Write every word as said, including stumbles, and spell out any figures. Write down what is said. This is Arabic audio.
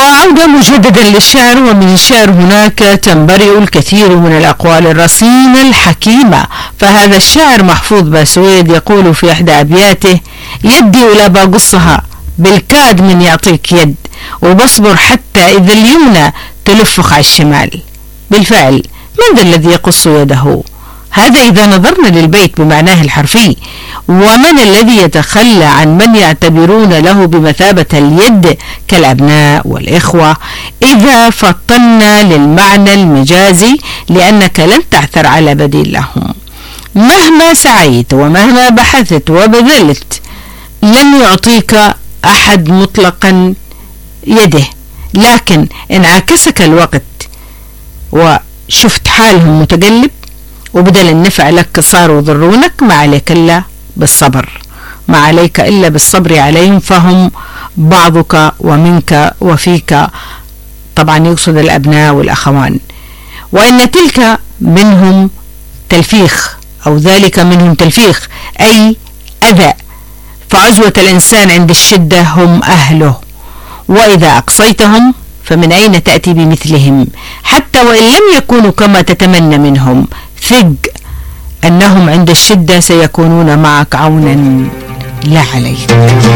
وعودة مجددا للشعر. ومن الشعر هناك تنبرئ الكثير من الأقوال الرصينة الحكيمة. فهذا الشاعر محفوظ باسويد يقول في إحدى أبياته: يدي ولا بقصها بالكاد من يعطيك يد، وبصبر حتى إذا اليمنى تلفخ على الشمال. بالفعل من ذا الذي يقص يده؟ هذا إذا نظرنا للبيت بمعناه الحرفي. ومن الذي يتخلى عن من يعتبرون له بمثابة اليد كالأبناء والإخوة إذا فطنا للمعنى المجازي، لأنك لن تعثر على بديل لهم. مهما سعيت ومهما بحثت وبذلت لن يعطيك أحد مطلقا يده، لكن إن عكسك الوقت وشفت حالهم متقلب وبدل النفع لك صاروا يضرونك، ما عليك إلا بالصبر، ما عليك إلا بالصبر عليهم، فهم بعضك ومنك وفيك. طبعا يقصد الأبناء والأخوان. وإن تلك منهم تلفيخ أو ذلك منهم تلفيخ أي أذى، فعزوة الإنسان عند الشدة هم أهله، وإذا أقصيتهم فمن أين تأتي بمثلهم؟ حتى وإن لم يكونوا كما تتمنى منهم، ثق أنهم عند الشدة سيكونون معك عونا لا عليك.